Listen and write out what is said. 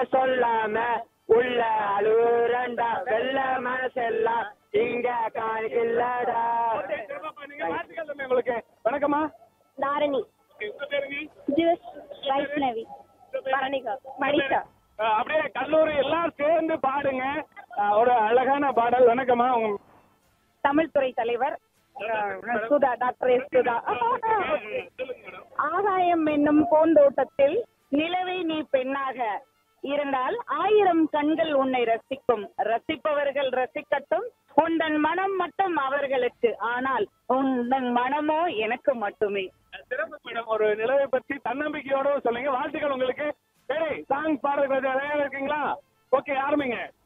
சொல்லாம உள்ள அழுறண்டா வெள்ள மனசெல்லாம் இங்க காணிக்கலடா. உங்களுக்கு வணக்கம்மா. தாரணி. உங்க பேருங்க? வைஷ்ணவி. பரணிகா. மணிஷா. அப்படியே கல்லூரி எல்லாம் சேர்ந்து பாடுங்க ஒரு அழகான பாடல். வணக்கம்மா. உங்க தமிழ் துறை தலைவர் சுதா, டாக்டர் எஸ் சுதா. ஆகாயம் என்னும் பூந்தோட்டத்தில் நிலவை நீ பெண்ணாக இருந்தால் 1000 கண்கள் உன்னை ரசிக்கும். ரசிப்பவர்கள் ரசிக்கட்டும், உந்தன் மனம் மட்டும் அவர்களுக்கு, ஆனால் உந்தன் மனமோ எனக்கு மட்டுமே. சிறப்பு மேடம். ஒரு நிலவை பற்றி தன்னம்பிக்கையோட சொல்லுங்க. வாழ்த்துக்கள் உங்களுக்கு. சரி, சாங் பாடுறது இருக்கீங்களா? ஓகே, ஆரம்பிங்க.